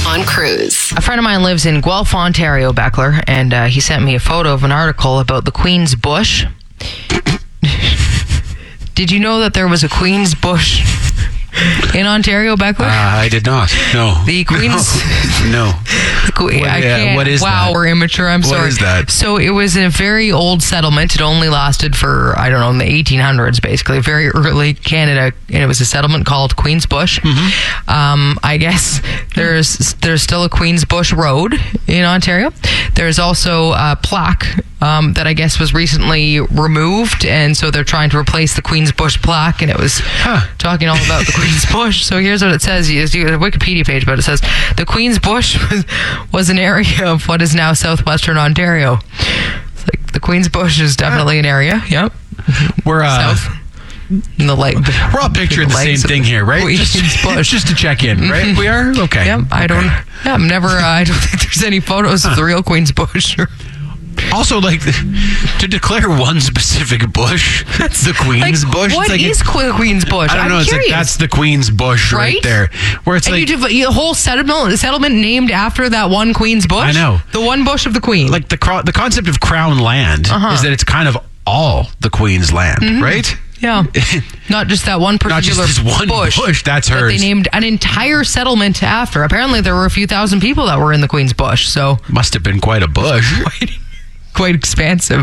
on Cruise. A friend of mine lives in Guelph, Ontario, Beckler, and he sent me a photo of an article about the Queen's Bush. Did you know that there was a Queen's Bush in Ontario, Beckler? I did not. No. The Queen's... No. I can't. What is that? Wow, we're immature. I'm sorry. What is that? So it was a very old settlement. It only lasted for, I don't know, in the 1800s, basically. Very early Canada. And it was a settlement called Queen's Bush. Mm-hmm. I guess there's still a Queen's Bush Road in Ontario. There's also a plaque that I guess was recently removed. And so they're trying to replace the Queen's Bush plaque. And it was talking all about the Queen's Bush. So here's what it says. You have a Wikipedia page, but it says the Queen's Bush was an area of what is now southwestern Ontario. It's like the Queen's Bush is definitely an area. Yep. We're south. In the lake. We're all picturing the same thing here, right? Just to check in, right? We are? Okay. Yep. I don't think there's any photos of the real Queen's Bush. Also, like, to declare one specific bush, the Queen's Bush. What like is Queen's Bush? I don't know. I'm It's curious. like, that's the Queen's Bush right there. Where it's and like... you do a whole settlement named after that one Queen's Bush? I know. The one bush of the Queen. Like, the concept of crown land is that it's kind of all the Queen's land, right? Yeah. Not just that one particular Not just this one bush. That's hers. That they named an entire settlement after. Apparently, there were a few thousand people that were in the Queen's Bush, so... Must have been quite a bush. Quite expansive.